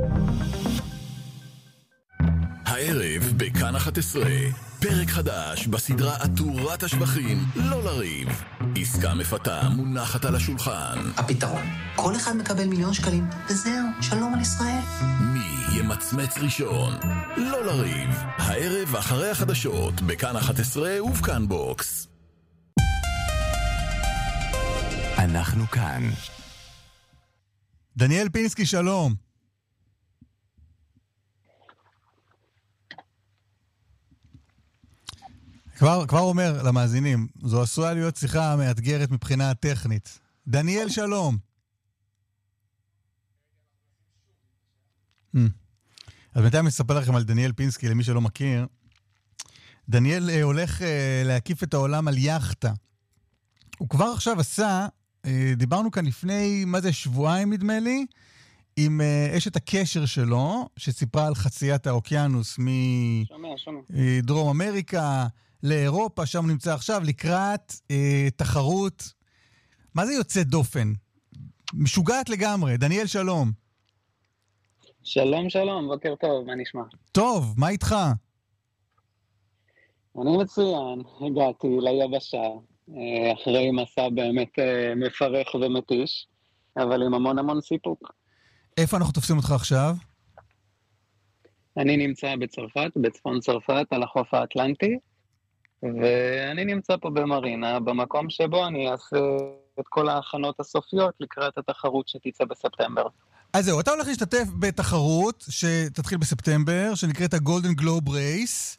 הערב בכאן 11, פרק חדש בסדרה עטורת השבחים, לא לריב. עסקה מפתה מונחת על השולחן. הפתרון, כל אחד מקבל 1,000,000 שקלים, וזהו, שלום על ישראל. מי ימצמץ ראשון? לא לריב. הערב אחרי החדשות בכאן 11 ובכאן בוקס. אנחנו כאן. דניאל פינסקי, שלום. כבר אומר למאזינים, זו עשויה להיות שיחה מאתגרת מבחינה טכנית. דניאל, שלום. אז בינתיים אספר לכם על דניאל פינסקי, למי שלא מכיר. דניאל הולך להקיף את העולם על יחטה. הוא כבר עכשיו עשה, דיברנו כאן לפני, מה זה, שבועיים נדמה לי, עם אשת הקשר שלו, שסיפרה על חציית האוקיינוס מדרום אמריקה לאירופה, שם נמצא עכשיו לקראת תחרות. מה זה יוצא דופן? משוגעת לגמרי. דניאל, שלום. שלום, שלום, בוקר טוב, מה נשמע? טוב, מה איתך? אני מצוין, הגעתי ליבשה, אחרי מסע באמת מפרך ומתיש, אבל עם המון המון סיפוק. איפה אנחנו תופסים אותך עכשיו? אני נמצא בצרפת, בצפון צרפת, על החוף האטלנטי, ואני נמצא פה במרינה, במקום שבו אני אעשה את כל ההכנות הסופיות לקראת התחרות שתצא בספטמבר. אז זהו, אתה הולך להשתתף בתחרות שתתחיל בספטמבר, שנקראת הגולדן גלוב רייס.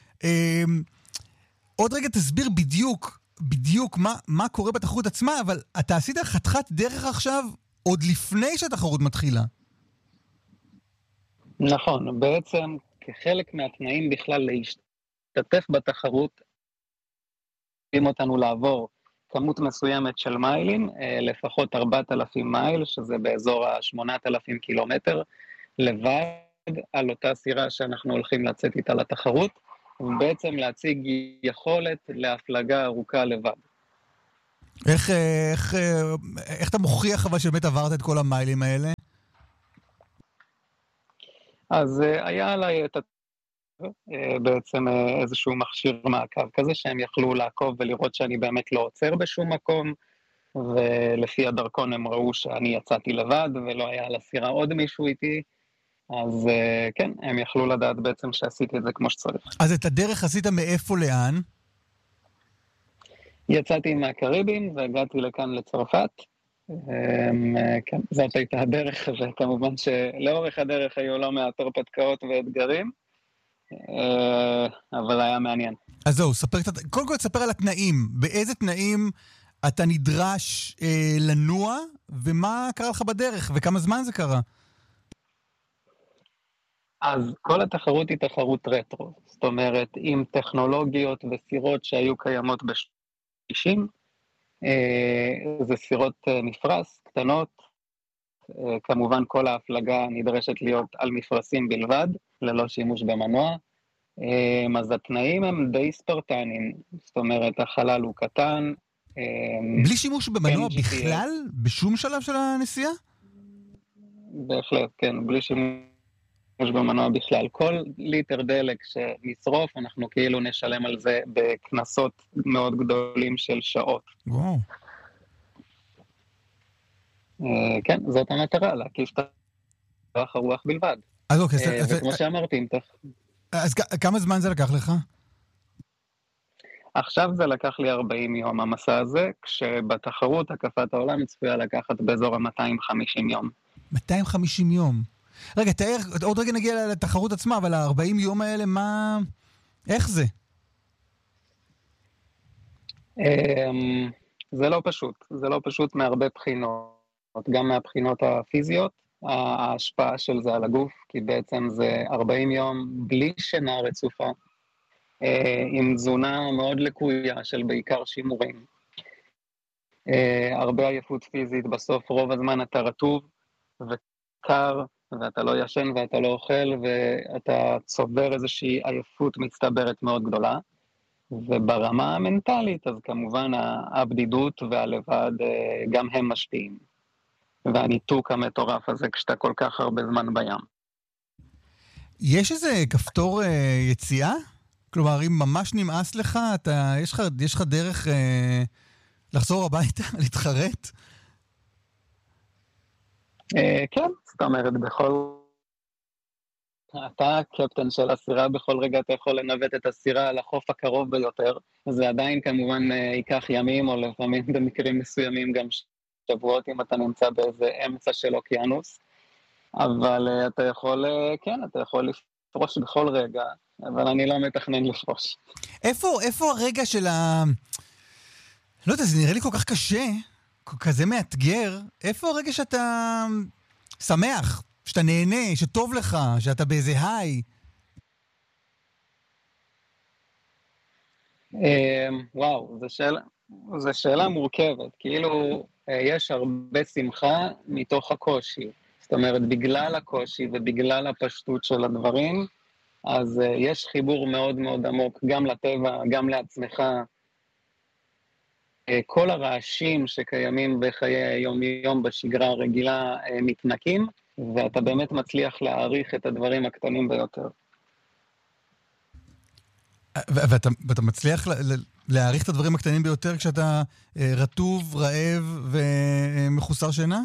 עוד רגע תסביר בדיוק מה קורה בתחרות עצמה, אבל אתה עשית חתיכת דרך עכשיו עוד לפני שהתחרות מתחילה. נכון, בעצם כחלק מהתנאים בכלל להשתתף בתחרות, אם אותנו לעבור כמות מסוימת של מיילים, לפחות 4,000 מייל, שזה באזור ה-8,000 קילומטר, לבד על אותה סירה שאנחנו הולכים לצאת איתה לתחרות, ובעצם להציג יכולת להפלגה ארוכה לבד. איך אתה מוכיח אבל שבאמת עברת את כל המיילים האלה? אז היה עליי בעצם איזשהו מכשיר מעקב כזה, שהם יכלו לעקוב ולראות שאני באמת לא עוצר בשום מקום, ולפי הדרכון הם ראו שאני יצאתי לבד, ולא היה על הסירה עוד מישהו איתי, אז כן, הם יכלו לדעת בעצם שעשיתי את זה כמו שצריך. אז את הדרך עשית מאיפה לאן? יצאתי מהקריבים והגעתי לכאן לצרפת. כן, זאת הייתה הדרך, וכמובן שלאורך הדרך היו לא מעט הרפתקאות ואתגרים, אבל היה מעניין. אז זהו, קודם כל תספר על התנאים. באיזה תנאים אתה נדרש לנוע, ומה קרה לך בדרך, וכמה זמן זה קרה? אז כל התחרות היא תחרות רטרו, זאת אומרת, עם טכנולוגיות וסירות שהיו קיימות ב-60, זה סירות נפרס, קטנות, כמובן כל ההפלגה נדרשת להיות על מפרסים בלבד, ללא שימוש במנוע, אז התנאים הם די ספרטניים, זאת אומרת, החלל הוא קטן. בלי שימוש במנוע בכלל? בשום שלב של הנסיעה? בהחלט, כן, בלי שימוש במנוע בכלל. כל ליטר דלק שנשרוף, אנחנו כאילו נשלם על זה בכנסות מאוד גדולים של שעות. וואו. כן, זאת המטרה, להקיף את הרוח בלבד. אז אוקיי, וכמו שאמרתי, אז כמה זמן זה לקח לך? עכשיו זה לקח לי 40 יום המסע הזה, כשבתחרות הקפת העולם צפויה לקחת באזור ה-250 יום. 250 יום. רגע, עוד רגע נגיע לתחרות עצמה, אבל ה-40 יום האלה, איך זה? זה לא פשוט. זה לא פשוט מהרבה בחינות. גם מהבחינות הפיזיות, ההשפעה של זה על הגוף, כי בעצם זה 40 יום בלי שינה רצופה, עם תזונה מאוד לקויה של בעיקר שימורים. הרבה עייפות פיזית, בסוף רוב הזמן אתה רטוב וקר, ואתה לא ישן ואתה לא אוכל, ואתה צובר איזושהי עייפות מצטברת מאוד גדולה. וברמה המנטלית, אז כמובן הבדידות והלבד גם הם משפיעים. והניתוק המטורף הזה כשאתה כל כך הרבה זמן בים. יש איזה כפתור יציאה? כלומר, אם ממש נמאס לך, יש לך דרך לחזור הביתה, להתחרט? כן, זאת אומרת, אתה הקפטן של הסירה, בכל רגע אתה יכול לנווט את הסירה על החוף הקרוב ביותר, זה עדיין כמובן ייקח ימים, או לפעמים במקרים מסוימים גם שבועות, אם אתה נמצא באיזה אמצע של אוקיינוס, אבל אתה יכול, כן, אתה יכול לפרוש בכל רגע, אבל אני לא מתכנן לפרוש. איפה הרגע של לא יודע, זה נראה לי כל כך קשה, כזה מאתגר, איפה הרגע שאתה שמח, שאתה נהנה, שטוב לך, שאתה באיזה היי? וואו, זו שאלה מורכבת, כאילו יש הרבה שמחה מתוך הקושי, זאת אומרת, בגלל הקושי ובגלל הפשטות של הדברים, אז יש חיבור מאוד מאוד עמוק, גם לטבע, גם לעצמך. כל הרעשים שקיימים בחיי היום-יום בשגרה הרגילה מתנקים, ואתה באמת מצליח להעריך את הדברים הקטנים ביותר. ואתה מצליח להעריך את הדברים הקטנים ביותר כשאתה רטוב, רעב ומחוסר שינה?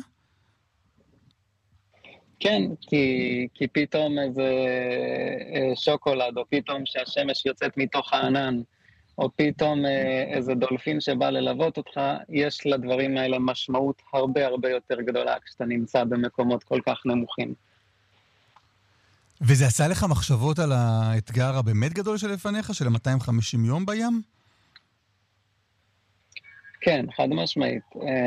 כן, כי פתאום איזה שוקולד, או פתאום שהשמש יוצאת מתוך הענן, או פתאום איזה דולפין שבא ללוות אותך, יש לדברים האלה משמעות הרבה הרבה יותר גדולה כשאתה נמצא במקומות כל כך נמוכים. וזה עשה לך מחשבות על האתגר הבאמת גדול שלפניך, של 250 יום בים? כן, חד משמעית.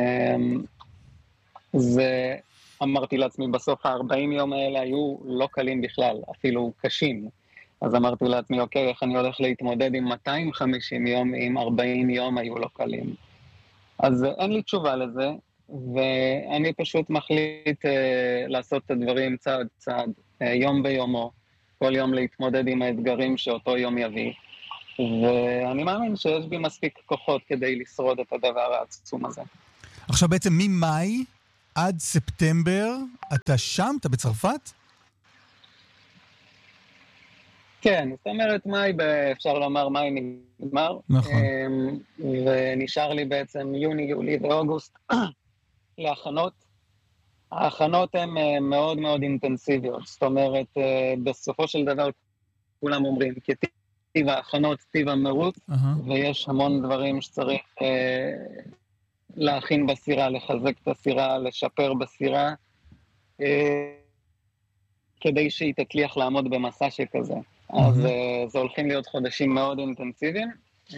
זה, אמרתי לעצמי, בסוף ה-40 יום האלה היו לא קלים בכלל, אפילו קשים. אז אמרתי לעצמי, אוקיי, איך אני הולך להתמודד עם 250 יום, עם 40 יום היו לא קלים. אז אין לי תשובה לזה, ואני פשוט מחליט לעשות את הדברים צעד צעד. יום ביומו, כל יום להתמודד עם האתגרים שאותו יום יביא, ואני מאמין שיש בי מספיק כוחות כדי לשרוד את הדבר העצום הזה. עכשיו בעצם ממאי עד ספטמבר, אתה שם? אתה בצרפת? כן, זאת אומרת, אפשר לומר מאי נגמר. נכון. ונשאר לי בעצם יוני, יולי ואוגוסט להכנות. ההכנות הן מאוד מאוד אינטנסיביות. זאת אומרת, בסופו של דבר כולם אומרים, כי טיב ההכנות, טיב המרוץ, ויש המון דברים שצריך להכין בסירה, לחזק את הסירה, לשפר בסירה, כדי שהיא תצליח לעמוד במסע שכזה. אז זה הולכים להיות חודשים מאוד אינטנסיביים,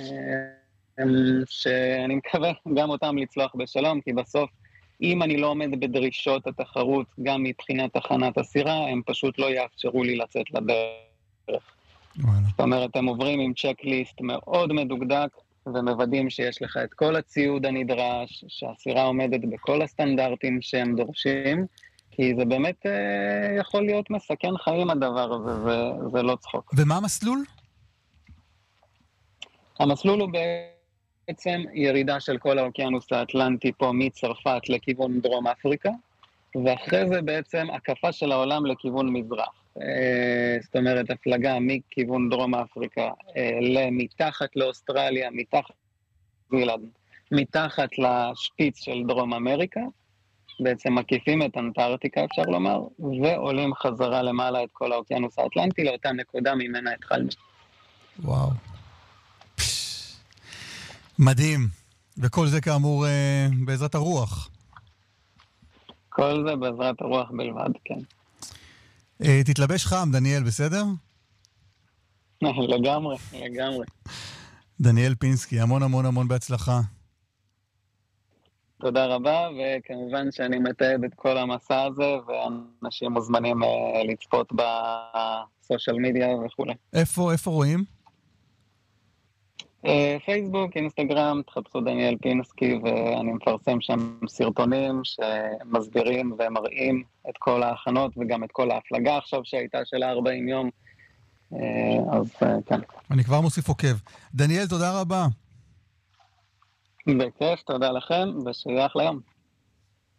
שאני מקווה גם אותם לצלוח בשלום, כי בסוף, אם אני לא עומד בדרישות התחרות, גם מבחינת הכנת הסירה, הם פשוט לא יאפשרו לי לצאת לדרך. זאת אומרת, הם עוברים עם צ'קליסט מאוד מדוקדק, ומוודאים שיש לך את כל הציוד הנדרש, שהסירה עומדת בכל הסטנדרטים שהם דורשים, כי זה באמת יכול להיות מסכן חיים הדבר הזה, וזה לא צחוק. ומה המסלול? המסלול הוא בעצם ירידה של כל האוקיינוס האטלנטי פה מצרפת לכיוון דרום אפריקה, ואחרי זה בעצם הקפה של העולם לכיוון מזרח. זאת אומרת, הפלגה מכיוון דרום אפריקה מתחת לאוסטרליה, מתחת לשפיץ של דרום אמריקה, בעצם מקיפים את אנטארקטיקה, אפשר לומר, ועולים חזרה למעלה את כל האוקיינוס האטלנטי, לאותה נקודה ממנה התחלנו. וואו. מדהים. וכל זה כאמור בעזרת הרוח. כל זה בעזרת הרוח בלבד, כן. תתלבש חם, דניאל, בסדר? לגמרי, לגמרי. דניאל פינסקי, המון המון המון בהצלחה. תודה רבה, וכמובן שאני מתעד את כל המסע הזה, ואנשים מוזמנים לצפות בסושיאל מדיה וכו'. איפה רואים? פייסבוק, אינסטגרם, תחפשו דניאל פינסקי, ואני מפרסם שם סרטונים שמסבירים ומראים את כל ההכנות, וגם את כל ההפלגה עכשיו שהייתה של 40 יום. אז כן. אני כבר מוסיף עוקב. דניאל, תודה רבה. בכיף, תודה לכם, ושיהיה אחלה יום.